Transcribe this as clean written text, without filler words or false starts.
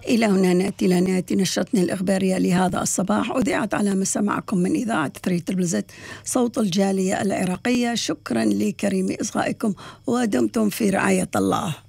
إلى هنا نأتي لنهاية نشرتنا الإخبارية لهذا الصباح، أذيعت على مسامعكم من إذاعة 3 تلفزت صوت الجالية العراقية. شكرا لكريم إصغائكم ودمتم في رعاية الله.